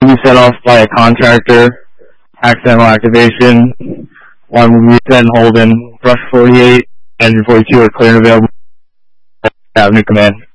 will be set off by a contractor, accidental activation. Alarm will be set and hold in. Brush 48, engine 42 are clear and available. Avenue command.